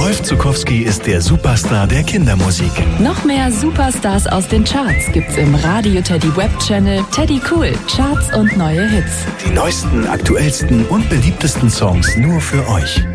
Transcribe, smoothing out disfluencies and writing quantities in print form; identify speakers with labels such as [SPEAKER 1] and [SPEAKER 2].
[SPEAKER 1] Rolf Zuckowski ist der Superstar der Kindermusik.
[SPEAKER 2] Noch mehr Superstars aus den Charts gibt's im Radio Teddy Web Channel Teddy Cool, Charts und neue Hits.
[SPEAKER 1] Die neuesten, aktuellsten und beliebtesten Songs nur für euch.